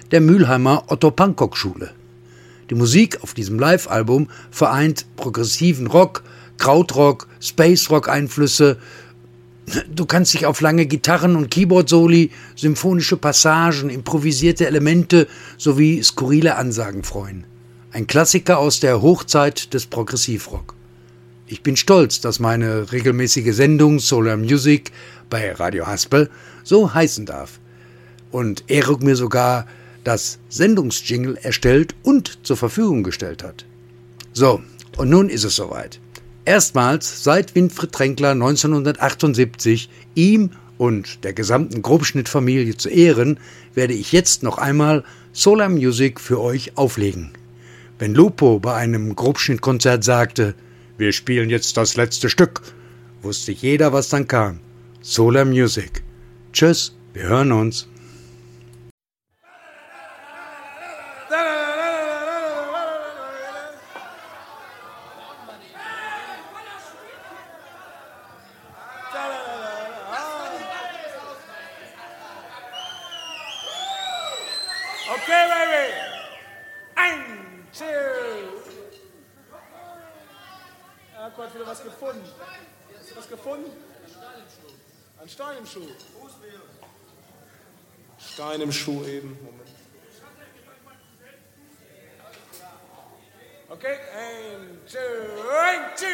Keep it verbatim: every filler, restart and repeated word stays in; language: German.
der Mülheimer Otto-Pankok-Schule. Die Musik auf diesem Live-Album vereint progressiven Rock, Krautrock, Space-Rock-Einflüsse. Du kannst dich auf lange Gitarren- und Keyboard-Soli, symphonische Passagen, improvisierte Elemente sowie skurrile Ansagen freuen. Ein Klassiker aus der Hochzeit des Progressivrock. Ich bin stolz, dass meine regelmäßige Sendung Solar Music bei Radio Haspel so heißen darf. Und er rückt mir sogar das Sendungsjingle erstellt und zur Verfügung gestellt hat. So, und nun ist es soweit. Erstmals seit Winfried Tränkler neunzehnhundertachtundsiebzig ihm und der gesamten Grobschnitt-Familie zu Ehren, werde ich jetzt noch einmal Solar Music für euch auflegen. Wenn Lupo bei einem Grobschnittkonzert sagte, wir spielen jetzt das letzte Stück, wusste jeder, was dann kam. Solar Music. Tschüss, wir hören uns. Okay, baby. Ein, two. Ja, Gott, wieder was gefunden. Hast du was gefunden? Ein Stein im Schuh. Stein im Schuh eben. Moment. Okay, ein, two, ein, two.